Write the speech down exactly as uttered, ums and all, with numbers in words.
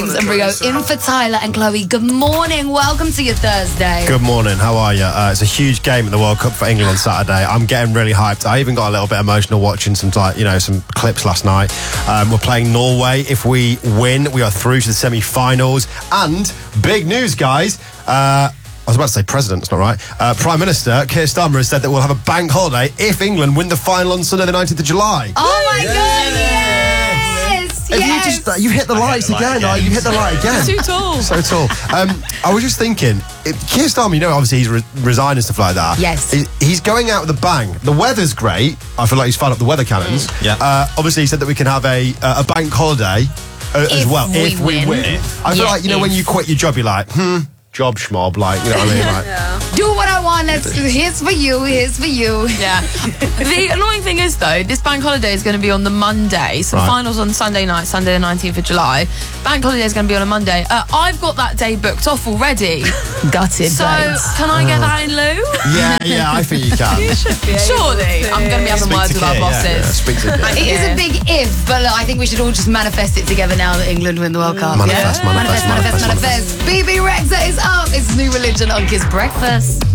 And Rio in for Tyler and Chloe. Good morning. Welcome to your Thursday. Good morning. How are you? Uh, it's a huge game at the World Cup for England on Saturday. I'm getting really hyped. I even got a little bit emotional watching some, like, you know, some clips last night. Um, we're playing Norway. If we win, we are through to the semi-finals. And big news, guys. Uh, I was about to say president, it's not right. Uh, Prime Minister Keir Starmer has said that we'll have a bank holiday if England win the final on Sunday the nineteenth of July. Oh my yeah. God, yes! Have yes. you just, you hit the lights hit the light again. again. Oh, you hit the light again. Too tall. So tall. Um, I was just thinking, it, Keir Starmer, you know, obviously he's re- resigned and stuff like that. Yes. He, he's going out with a bang. The weather's great. I feel like he's fired up the weather cannons. Mm. Yeah. Uh, obviously, he said that we can have a uh, a bank holiday uh, as If well we if we win. win. If. I feel Yeah, like, you know, if. when you quit your job, you're like, hmm, job schmob, like, you know what I mean? Like, Do what I want. Let's. Here's for you. Here's for you. Yeah. The annoying thing is, though, this bank holiday is going to be on the Monday. So Right. the final's on Sunday night, Sunday the nineteenth of July. Bank holiday is going to be on a Monday. Uh, I've got that day booked off already. Gutted. So babes. can I get that in lieu? yeah, yeah, I think you can. Surely. I'm going to be having Speak words to with our Keir, yeah. bosses. Yeah, speak to Keir. It is a big if, but look, I think we should all just manifest it together now that England win the World Cup. Manifest, yeah? manifest, manifest, manifest, manifest, manifest. B B Rexa is up. It's New Religion on Kiss Breakfast.